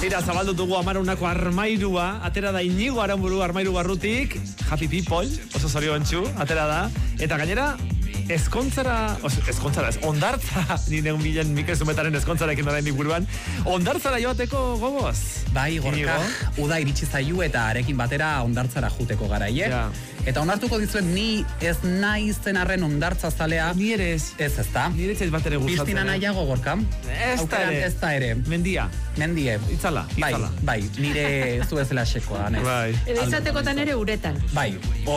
Ira, zabaldu dugu Amarunako armairua, atera da Inigo Aranburu armairu barrutik, Happy People, oso zoriontsu, atera da, eta gainera, ezkontzara, ez, ondartza, nire bilen Mikel Zumetaren ezkontzarekin orain buruan, ondartzara joateko gogoz? Bai, Gorka, uda iritsi zaiu eta arekin batera ondartzara juteko garaie. Ja. Eta onartuko dizuet, ni ez naizen arren ondartza zalea. Ni ere ez. Ez da. Ni ere ez bat ere gustatzen. Piztina nahiago, Gorka? Ez da ere. Mendie. Itzala. Bai, nire zu ezela xekoa. Bai. Edo izatekotan ere uretan. Bai,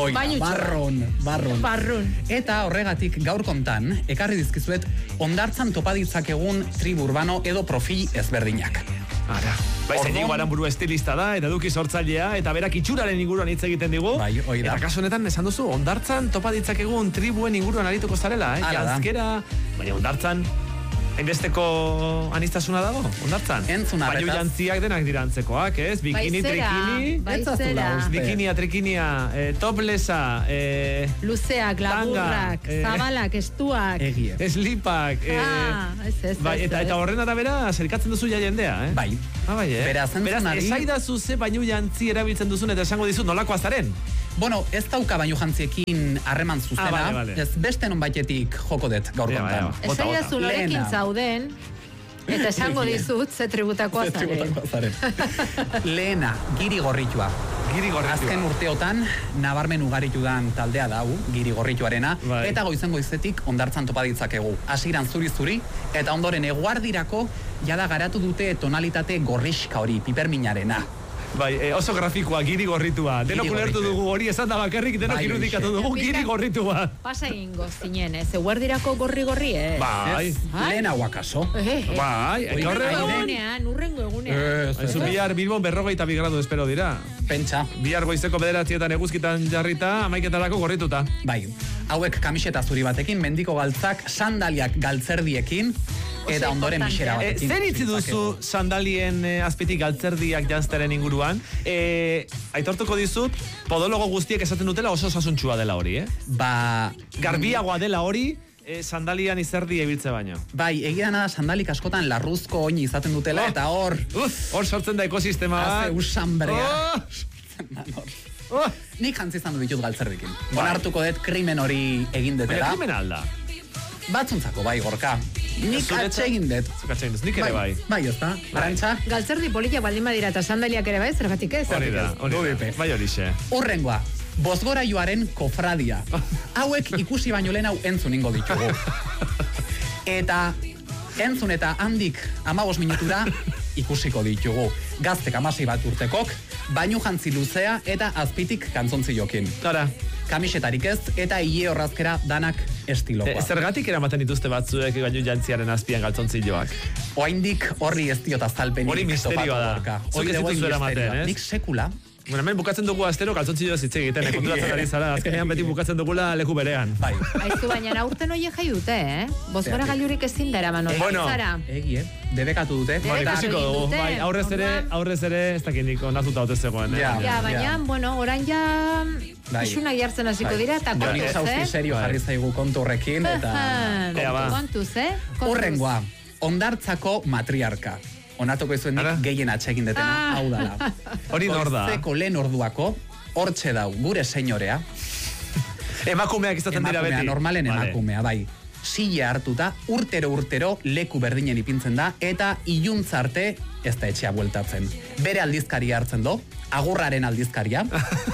barron. Eta horregatik gaur kontan, ekarri dizkizuet, ondartzan topa ditzakegun tribu urbano edo profil ezberdinak. Ara. Bai, Inigo Aranburu estilista da, eta eduki sortzailea, eta berak itxuraren inguruan hitz egiten digu. Bai, hoi da. Eta kasu honetan esan duzu, ondartzan topa ditzakegun tribuen inguruan arituko zarela, janzkera, baina ondartzan, hainbesteko anistasuna dago, ondartzan. Entzuna, baina jantziak denak dirantzekoak, ez? Bikini, trikini, bikinia, trikinia, toplesa, luzeak, laburrak, zabalak, estuak, eslipak, eta horren arabera zerikatzen duzu ja jendea, eh? Bai. Beraz, esaidazu ze bainu jantzi erabiltzen duzun eta esango dizut nolako azaren? Bueno, ez dauka baino jantziekin harreman zuzena, ez beste non baitetik joko dut gaur kontan. Esaidazu norekin zauden, eta esango dizut ze tributakoa zaren. Lehena, Giri Gorritua. Azken urteotan, nabarmen ugaritu dan taldea dau, Giri Gorrituarena, eta goizetik ondartzan topa ditzakegu. Hasieran zuri-zuri, eta ondoren eguardirako jada garatu dute tonalitate gorriska hori, piperminarena. Bai, oso grafikoa, Giri Gorritua. Denok ulertu dugu hori esan da bakarrik, denok irudikatu dugu Giri Gorritua. Pasa egingo zinen, ez eguerdirako gorri, Bai. Lehen hauak aso. Bai. Urrengo egunean. Zu bihar Bilbon 42 gradu espero dira. Pentsa. Bihar goizeko 9 eguzkitan jarrita, 11 gorrituta. Bai. Hauek kamiseta zuri batekin, mendiko galtzak, sandaliak galtzerdiekin, eta ondoren bisera batekin. Zer itzi duzu sandalien azpitik galtzerdiak janzteren inguruan? Aitortuko dizut, podologo guztiek esaten dutela oso osasuntxua dela hori, garbiagoa dela hori, sandalian izerdi ebiltze baino. Bai, egia da sandalik askotan larruzko oin izaten dutela, eta hor sortzen da ekosistema bat. Haze usambrea. Nik jantzi izan du ditut galtzerdikin. Onartuko dut krimen hori egin detela. Baina krimen alda? Batzuntzako, bai, Gorka. Nik atsegin dut. Nik ere bai. Bai, ez da. Arantxa? Galtzerdi politia baldin badira eta sandaliak ere bai, zergatik ez? Hori da. Bai horixe. Urrengoa, bozgorailuaren kofradia. Hauek ikusi baino lehen hau entzun ingo ditugu. Eta entzun eta handik 15 minutura ikusiko ditugu. Gaztek 16 bat urtekok, bainu jantzi luzea eta azpitik kantzontzi jokin. Kamisetarik ez, eta hile horrazkera danak estilokoa. Zergatik eramaten dituzte batzuek bainu jantziaren azpian galtzontzilloak? Oaindik horri ez diot azalpenik. Hori misterioa da. Zuk ez dituzu eramaten, ez? Nik sekula. Bueno, hemen bukatzen dugu astero galtzontzilloa zitze egiten, konturatzen ari zara, azkenean beti bukatzen dugula leku berean. Bai. Aizu, baina aurten horiek jai dute, Bozgora gailurik ezin da eraman hori. Bueno, egie, debekatu dute. Ikusiko dugu, bai, aurrez ere, ez dakindik onartuta haute zegoen. Ja, baina, bueno, orain ja isunak jartzen hasiko dira, eta kontuz, Zauzi serio jarri zaigu kontu horrekin, eta kontuz, Urrengoa, ondartzako matriarka. Onatuko izuen nik gehien atsegin detena, hau dala. Hori nor da? Goizeko lehen orduako, hortxe dau, gure senyorea. Emakumeak izaten dira beti. Normalen emakumea, bai. Sile hartuta, urtero leku berdinen ipintzen da, eta iluntzarte ez da etxea bueltatzen. Bere aldizkaria hartzen do, agurraren aldizkaria,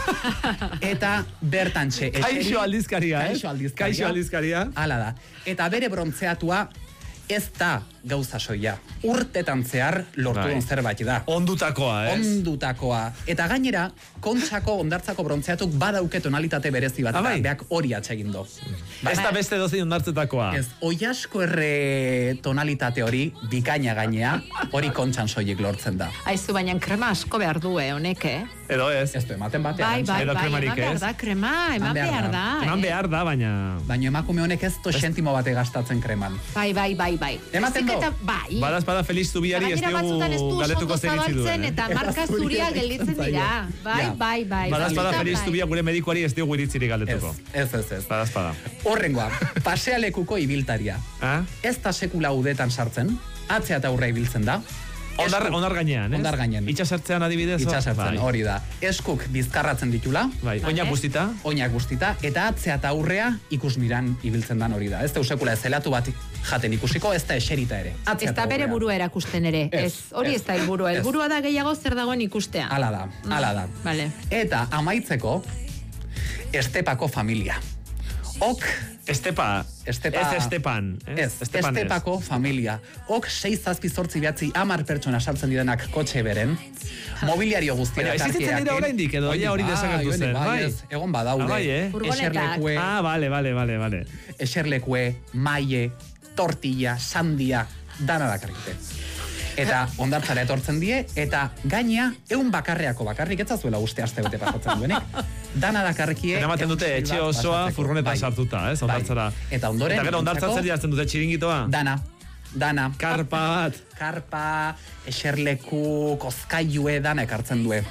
eta bertantxe... Kaixo aldizkaria, Kaixo aldizkaria. Hala da. Eta bere brontzeatua ez da gauza soia. Urtetan zehar lortu den zerbait da. Ondutakoa, ez? Ondutakoa. Eta gainera, Kontxako ondartzako brontzeatuk badauke tonalitate berezi bat, beak hori atsegin do. Ez da beste dozein ondartzetakoa. Ez, oiasko erre tonalitate hori, bikaina gainea, hori Kontxan soilik lortzen da. Aizu, baina krema asko behar du, honek, Edo ez. Ez du, ematen batean. Bai, eman behar da, krema, eman behar da. Eman behar da, baina... Baina emakume honek ez to sentimo bate gastatzen kreman. Bai. Ematen do? Bai. Badazpada Feliz Zubiari ez diogu galetuko zer itzi duen. Eta marka zuria gelditzen dira. Bai. Badazpada Feliz Zubia gure medikuari ez diogu iritzirik galdetuko. Ez. Badazpada. Horrengoa, pasealekuko ibiltaria. Ez da sekula udetan sartzen, atzea eta aurre ibiltzen da, Ondar gainean, ez? Ondar gainean. Itxasertzean adibidez. Itxasertzen, bai. hori da. Eskuk bizkarratzen ditula, Bai, oinak guztita. oinak guztita, eta atzea eta aurrea ikusmiran ibiltzen dan hori da. Ez da usekula zelatu bat jaten ikusiko, ez da eserita ere. Atzea Ez da eta bere aurrea. burua erakusten ere. Ez, hori ez da helburua. Ez. Helburua da gehiago zer dagoen ikustea. Hala da. Vale. Eta amaitzeko, Estepako familia. Ok, Estepa. Estepa. Ez Estepan. Ez, Estepako familia. Ok 6-8-10 pertsona sartzen direnak kotxe beren, mobiliario guztia Baina, existitzen dira oraindik edo, ja hori desagertu zen, bai. Egon badaude. Bai, Furgonetak. Eserlekue, Vale. eserlekue, maie, tortilla, sandia, dana dakarrite. Eta ondartzara etortzen die, eta gaina, bakarrik etzazuela uste aste bete pasatzen duenik. Dana dakarrikie... Eramaten dute etxe osoa furgoneta sartuta, ez? Ondartzara. Eta ondoren... Eta gero ondartzan zer jartzen dute txiringitoa? Dana. Karpa bat. Karpa, eserleku, kozkailue, dana ekartzen due.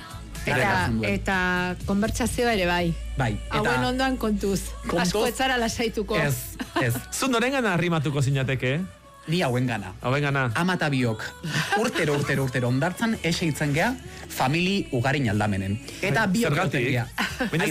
Eta konbertsazioa ere bai. Bai. Hauen ondoan kontuz. Asko etzara lasaituko. Ez. Zu norengan arrimatuko zinateke? Ni hauen gana. Hauen gana. Amata biok. Urtero ondartzan eseitzen gea, famili ugarin aldamenen. Eta biok Zergatik? gea. Baina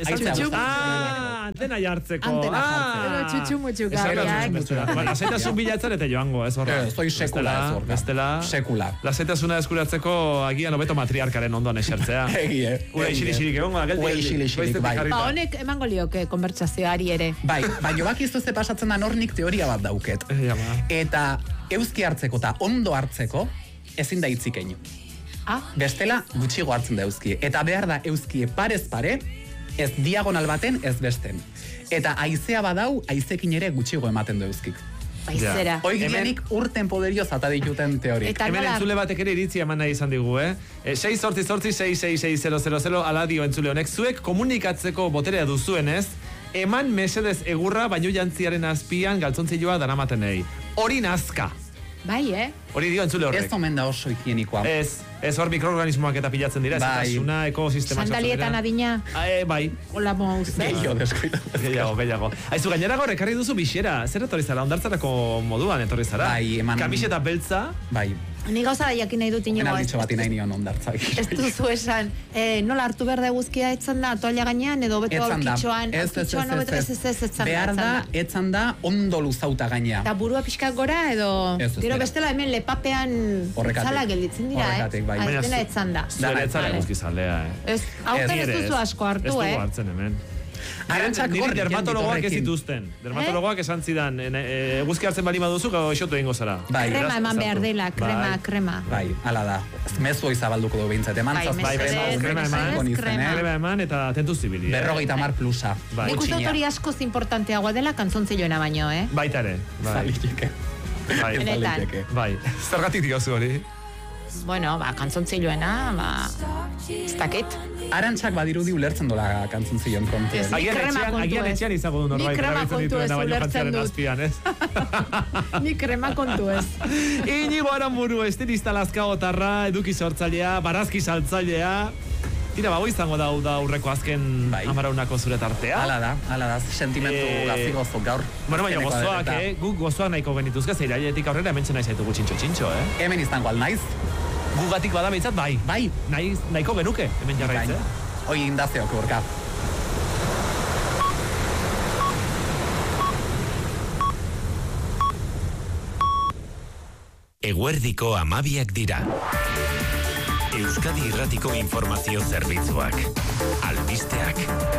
antena jartzeko. Antena jartzeko. Pero txutxu-mutxugarriak. Lasaitasun bilatzen eta joango, ez horra. Zoi sekula ez horra. Bestela. Sekula. Lasaitasuna eskuratzeko agian hobeto matriarkaren ondoan esertzea. Egie. Ura isilik egongo. Ura isilik, bai. Honek emango lioke konbertsazioari ere. Bai, baina bakizu ze pasatzen da nornik teoria bat dauket. Eta euski hartzeko eta ondo hartzeko ezin da hitzik egin. Bestela gutxigo hartzen da euski. Eta behar da euski parez pare, ez diagonal baten, ez besten. Eta haizea badau, haizekin ere gutxigo ematen du euskik. Baizera. Oigianik urten poderio zata dituten teorik. Eta Hemen nola- entzule batek ere iritzi eman nahi izan digu, 6-8-6-6-6-000 aladio entzule honek. Zuek komunikatzeko boterea duzuenez, eman mesedez egurra baino jantziaren azpian galtzontzilloa daramatenei. Hori nazka. Bai, Hori dio entzule horrek. Ez omen da oso higienikoa. Ez hor mikroorganismoak eta pilatzen dira, Bai. ezitasuna, ekosistema Sandalietan adina. Bai. Hola mouz. Gehiago deskuida. Gehiago. Aizu, gainera gaur ekarri duzu bixera. Zer etorri zara? Ondartzarako moduan etorri zara? Bai, eman... Kamiseta beltza. Bai. Ni gauza da jakin nahi dut inigo. Enalditxo bat nahi nion ondartzak. Ez duzu esan, nola hartu behar da guzkia etzan da, toalla gainean, edo beto aurkitxoan, etzan behar da, etzan da, ondo luzauta gainea. Eta burua pixkak gora, edo gero bestela hemen lepapean zala gelditzen dira, Horrekatik, bai. Dena etzan da. Zure etzara guzki zaldea, Aurten ez duzu asko hartu, Ez dugu hartzen hemen. Niri dermatologoak ez dituzten. Dermatologoak esan zidan, eguzki hartzen bali baduzu, gaixotu egingo zara. Krema eman behar dela, krema. Bai, ala da. Mezu izabalduko du behintzat, eman krema eman eta tentuz zibili. 50 plusa. Nik uste dut hori askoz importanteagoa dela kantzontziloena baino, Baita ere. Zaliteke. Benetan. Bai. Zergatik diozu hori? Bueno, kantzontziloena, ez dakit. Arantzak badirudi ulertzen dola kantzontziloen kontu. Agian etxean izago du norbait. Nik krema kontu ez ulertzen dut. Nik krema kontu ez. Inigo Aranburu, estilista lazkagotarra, eduki sortzailea, barazki saltzailea. Tira, bago izango da aurreko azken amaraunako zure tartea. Hala da, sentimentu gazigozo gaur. Bueno, baina gozoak, guk gozoak nahiko genituzke, zeirailetik aurrera hemen txena izaitugu txintxo, Hemen izango alnaiz. Gugatik bada behintzat, bai. Nahiko genuke, hemen jarraitze. Hoi indazeok, urka. Eguerdiko 12 dira. Euskadi Irratiko Informazio Zerbitzuak. Albisteak.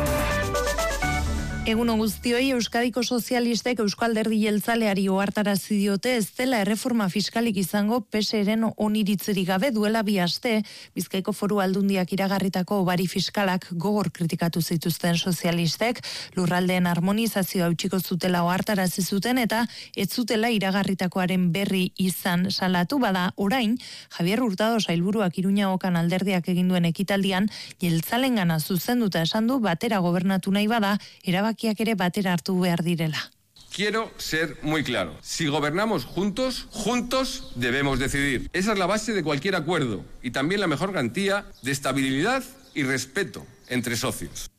Egun guztioi, Euskadiko sozialistek Euskal Alderdi Jeltzaleari ohartarazi diote ez dela erreforma fiskalik izango PSeren oniritzirik gabe duela 2 aste, Bizkaiko Foru Aldundiak iragarritako obari fiskalak gogor kritikatu zituzten sozialistek, lurraldeen harmonizazioa utziko zutela ohartarazi zuten eta ez zutela iragarritakoaren berri izan salatu bada orain, Javier Hurtado sailburuak Iruñagokan alderdiak egin duen ekitaldian, jeltzalengana zuzenduta esan du batera gobernatu nahi bada, erabakiak ere batera hartu behar direla. Quiero ser muy claro. Si gobernamos juntos, juntos debemos decidir. Esa es la base de cualquier acuerdo y también la mejor garantía de estabilidad y respeto entre socios.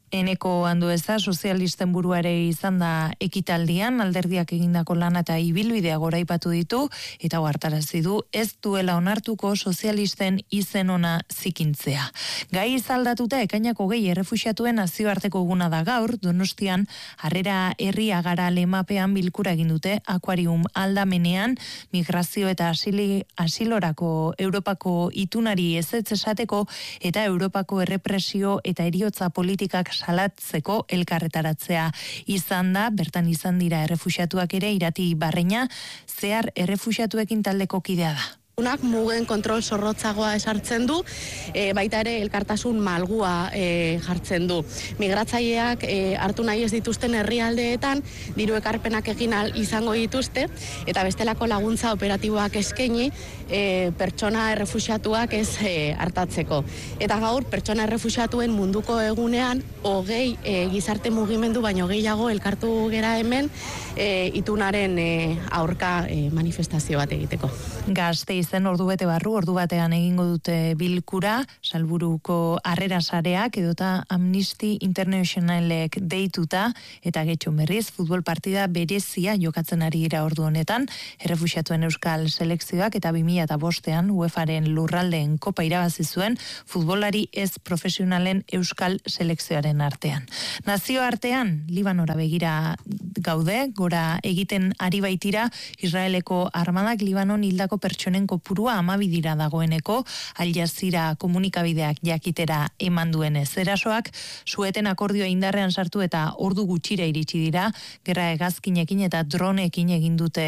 Eneko Andueza sozialisten buruare izan da ekitaldian, alderdiak egindako lana eta ibilbidea goraipatu ditu, eta ohartarazi du ez duela onartuko sozialisten izen ona zikintzea. Gai izaldatuta ekainako 20 errefuxiatuen nazioarteko eguna da gaur, Donostian Harrera Herria Gara lemapean bilkura egin dute Akuarium aldamenean, migrazio eta asilorako Europako itunari ezetz esateko eta Europako errepresio eta heriotza politikak salatzeko elkarretaratzea izan da, bertan izan dira errefuxiatuak ere, Irati Barreña, zehar errefuxiatuekin taldeko kidea da. Mugen kontrol zorrotzagoa esartzen du, baita ere elkartasun malgua jartzen du. Migratzaileak hartu nahi ez dituzten herrialdeetan diru ekarpenak egin izango dituzte, eta bestelako laguntza operatiboak eskaini pertsona errefuxiatuak ez hartatzeko. Eta gaur pertsona errefuxiatuen munduko egunean 20 gizarte mugimendu baino gehiago elkartu gera hemen itunaren aurka manifestazio bat egiteko. Gasteizen ordu bete barru, ordu batean egingo dute bilkura, Salburuko Harrera Sareak edota Amnesty Internationalek deituta, eta getxo berriz futbol partida berezia jokatzen ari dira ordu honetan, errefuxiatuen euskal selekzioak eta 2005an UEFAren lurraldeen kopa irabazi zuen futbolari ez profesionalen euskal selekzioaren artean. Nazio artean, Libanora begira gaude, gora egiten ari baitira Israeleko armadak Libanon hildako pertsonen kopurua 12 dira dagoeneko, Al Jazeera komunikabideak jakitera eman duenez. Erasoak Sueten akordioa indarrean sartu eta ordu gutxira iritsi dira, gerra hegazkinekin eta droneekin egin du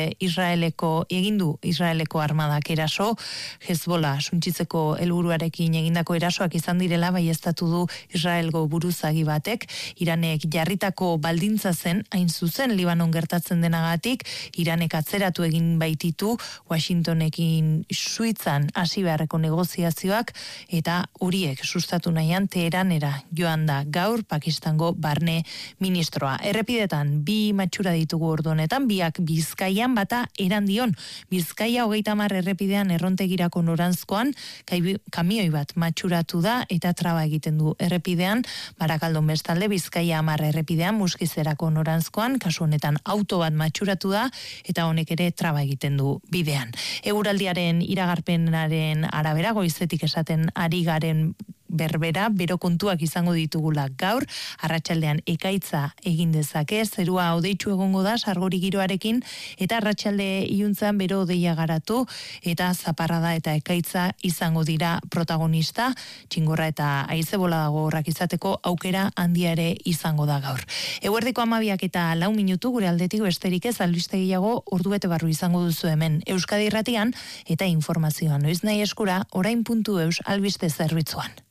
Israeleko armadak eraso, Hezbollah suntsitzeko helburuarekin egindako erasoak izan direla baieztatu du Israelgo buruzagi batek, Iranek jarritako baldintza zen hain zuzen Libanon gertatzen denagatik, Iranek atzeratu egin baititu Washingtonekin Suitzan hasi beharreko negoziazioak, eta horiek sustatu nahian Teheranera joan da gaur Pakistango barne ministroa. Errepidetan 2 matxura ditugu ordu honetan, biak Bizkaian, bata Erandion. Bizkaia 30 errepidean Errontegirako noranzkoan kamioi bat matxuratu da eta traba egiten du errepidean, Barakaldon bestalde Bizkaia 10 errepidean Muskizerako noranzkoan, kasu honetan auto bat matxuratu da eta honek ere traba egiten du bidean. Eguraldiaren iragarpenaren arabera goizetik esaten ari garen berbera, bero kontuak izango ditugula gaur, arratsaldean ekaitza egin dezake, zerua hodeitsu egongo da sargori giroarekin, eta arratsalde iluntzan bero hodeia garatu, eta zaparrada eta ekaitza izango dira protagonista, txingorra eta haize bolada gogorrak izateko aukera handia ere izango da gaur. Eguerdiko 12 eta 4 minutu gure aldetik besterik ez, albiste gehiago ordu bete barru izango duzu hemen Euskadi Irratian, eta informazioa noiz nahi eskura orain.eus albiste zerbitzuan.